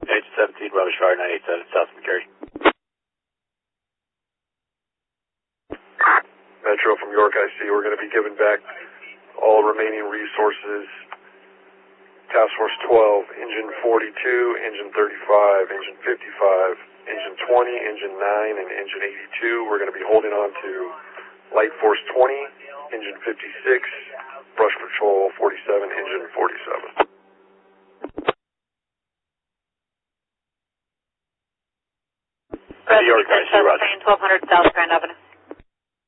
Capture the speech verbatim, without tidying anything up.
Agent seventeen, Bravo Charlie nine eight seven, South McCary. Metro from York, I see. We're going to be giving back all remaining resources. Task Force twelve, Engine forty-two, Engine thirty-five, Engine fifty-five, Engine twenty, Engine nine, and Engine eighty-two. We're going to be holding on to Light Force twenty, Engine fifty-six, Brush Patrol forty-seven, Engine forty-seven. New York, I see, Roger. twelve hundred South Grand Avenue.